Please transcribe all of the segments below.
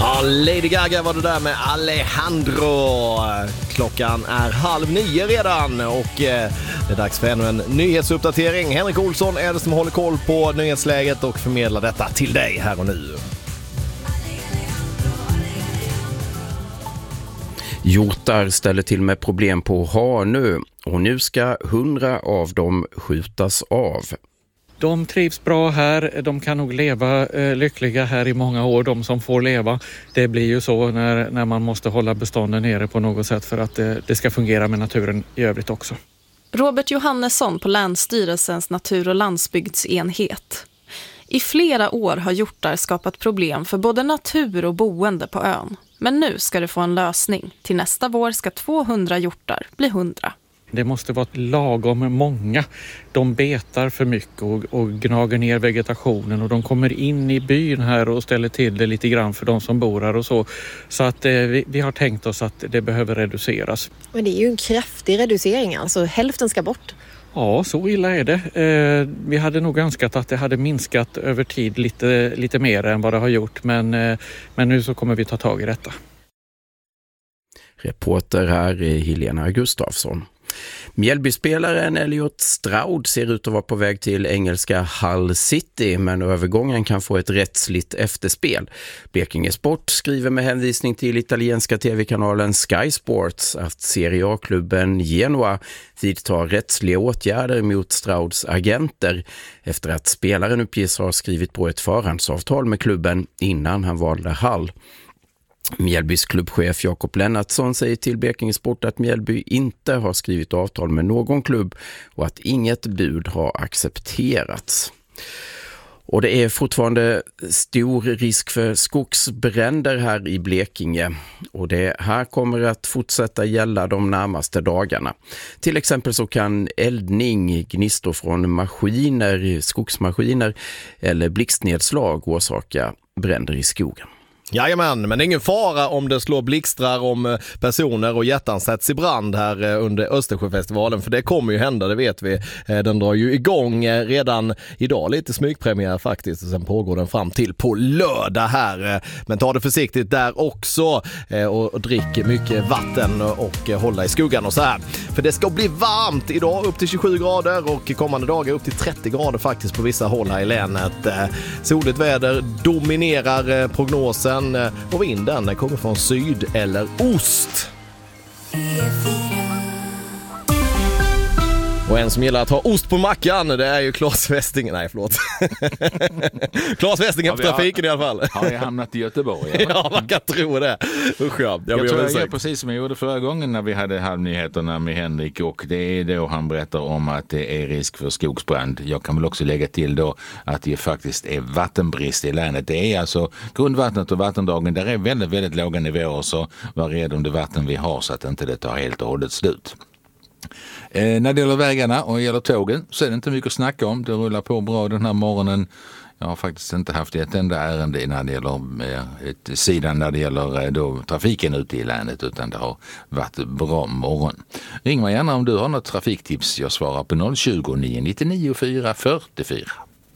Ja, Lady Gaga var det där med Alejandro. Klockan är 8:30 redan och det är dags för ännu en nyhetsuppdatering. Henrik Olsson är det som håller koll på nyhetsläget och förmedlar detta till dig här och nu. Hjortar ställer till med problem på Hanö och nu ska 100 av dem skjutas av. De trivs bra här, de kan nog leva lyckliga här i många år, de som får leva. Det blir ju så när man måste hålla bestånden nere på något sätt för att det ska fungera med naturen i övrigt också. Robert Johannesson på Länsstyrelsens natur- och landsbygdsenhet. I flera år har hjortar skapat problem för både natur och boende på ön. Men nu ska det få en lösning. Till nästa vår ska 200 hjortar bli 100. Det måste vara lagom många. De betar för mycket och gnager ner vegetationen och de kommer in i byn här och ställer till det lite grann för de som bor här och så. Så att vi har tänkt oss att det behöver reduceras. Men det är ju en kraftig reducering, alltså hälften ska bort. Ja, så illa är det. Vi hade nog önskat att det hade minskat över tid lite mer än vad det har gjort. Men nu så kommer vi ta tag i detta. Reporter här är Helena Gustafsson. Mjällbyspelaren Elliot Stroud ser ut att vara på väg till engelska Hull City, men övergången kan få ett rättsligt efterspel. Blekinge Sport skriver med hänvisning till italienska tv-kanalen Sky Sports att Serie A-klubben Genoa vidtar rättsliga åtgärder mot Strouds agenter efter att spelaren uppges ha skrivit på ett förhandsavtal med klubben innan han valde Hull. Mjällbys klubbchef Jakob Lennartsson säger till Blekinge Sport att Mjällby inte har skrivit avtal med någon klubb och att inget bud har accepterats. Och det är fortfarande stor risk för skogsbränder här i Blekinge och det här kommer att fortsätta gälla de närmaste dagarna. Till exempel så kan eldning, gnistor från maskiner, skogsmaskiner eller blixtnedslag orsaka bränder i skogen. Jajamän, men det är ingen fara om det slår blixtrar om personer och hjärtan sätts i brand här under Östersjöfestivalen, för det kommer ju hända, det vet vi. Den drar ju igång redan idag, lite smygpremiär faktiskt, och sen pågår den fram till på lördag här. Men ta det försiktigt där också och drick mycket vatten och hålla i skuggan och så här. För det ska bli varmt idag, upp till 27 grader och kommande dagar upp till 30 grader faktiskt på vissa håll här i länet. Soligt väder dominerar prognosen. Och vinden kommer från syd eller ost. Och en som gillar att ha ost på mackan, det är ju Claes Westingen. Nej, förlåt. Claes Westingen på trafiken i alla fall. Har jag hamnat i Göteborg? Eller? Ja, man kan tro det. Usch, jag tror jag gör precis som jag gjorde förra gången när vi hade halvnyheterna med Henrik, och det är då han berättar om att det är risk för skogsbrand. Jag kan väl också lägga till då att det faktiskt är vattenbrist i länet. Det är alltså grundvattnet och vattendragen, där är väldigt, väldigt låga nivåer, så var rädd om det vatten vi har så att inte det tar helt och hållet slut. När det gäller vägarna och gäller tågen så är det inte mycket att snacka om. Det rullar på bra den här morgonen. Jag har faktiskt inte haft ett enda ärende när det gäller sidan när det gäller då trafiken ute i länet, utan det har varit bra morgon. Ring mig gärna om du har något trafiktips. Jag svarar på 020-999 444.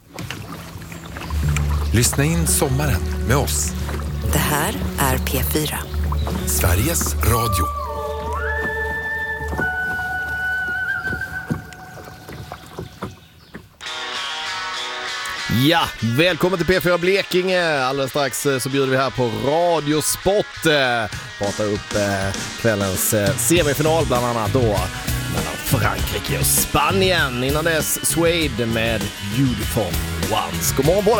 Lyssna in sommaren med oss. Det här är P4. Sveriges Radio. Ja, välkommen till P4 Blekinge. Alldeles strax så bjuder vi här på Radiosport. Pratar upp kvällens semifinal bland annat då mellan Frankrike och Spanien. Innan dess Suede med Beautiful Ones. God morgon på dig.